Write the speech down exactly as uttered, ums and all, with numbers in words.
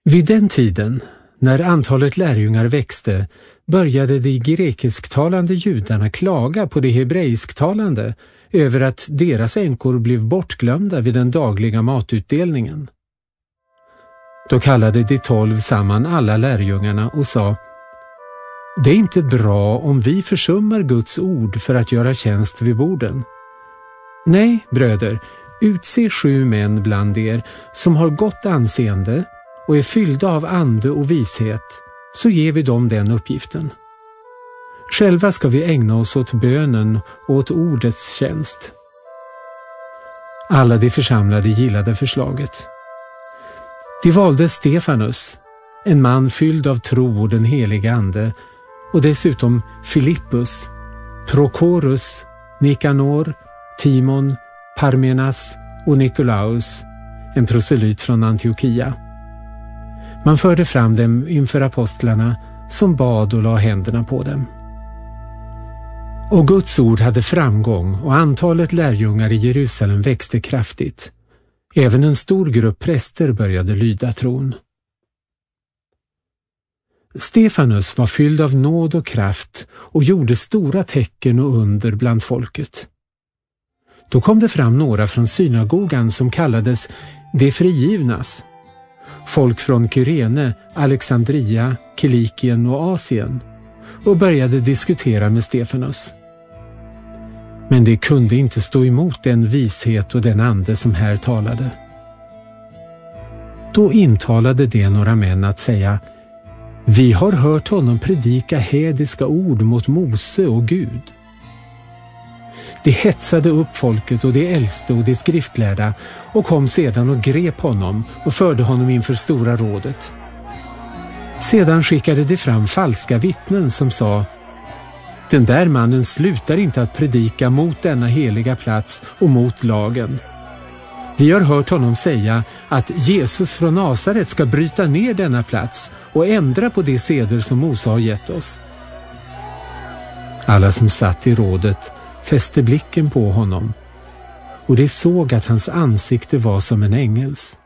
Vid den tiden, när antalet lärjungar växte, började de grekisktalande judarna klaga på de hebreisktalande över att deras änkor blev bortglömda vid den dagliga matutdelningen. Då kallade de tolv samman alla lärjungarna och sa: Det är inte bra om vi försummar Guds ord för att göra tjänst vid borden. Nej, bröder, utse sju män bland er som har gott anseende och är fyllda av ande och vishet, så ger vi dem den uppgiften. Själva ska vi ägna oss åt bönen och åt ordets tjänst. Alla de församlade gillade förslaget. De valde Stefanus, en man fylld av tro och den heliga ande, och dessutom Filippus, Prokorus, Nikanor, Timon, Parmenas och Nikolaus, en proselyt från Antiochia. Man förde fram dem inför apostlarna som bad och la händerna på dem. Och Guds ord hade framgång och antalet lärjungar i Jerusalem växte kraftigt. Även en stor grupp präster började lyda tron. Stefanus var fylld av nåd och kraft och gjorde stora tecken och under bland folket. Då kom det fram några från synagogan som kallades de frigivnas, folk från Kyrene, Alexandria, Kilikien och Asien, och började diskutera med Stefanus. Men de kunde inte stå emot den vishet och den ande som här talade. Då intalade de några män att säga: Vi har hört honom predika hädiska ord mot Mose och Gud. De hetsade upp folket och de äldste och de skriftlärda och kom sedan och grep honom och förde honom inför stora rådet. Sedan skickade de fram falska vittnen som sa: Den där mannen slutar inte att predika mot denna heliga plats och mot lagen. Vi har hört honom säga att Jesus från Nasaret ska bryta ner denna plats och ändra på de seder som Mose har gett oss. Alla som satt i rådet fäste blicken på honom, och de såg att hans ansikte var som en ängels.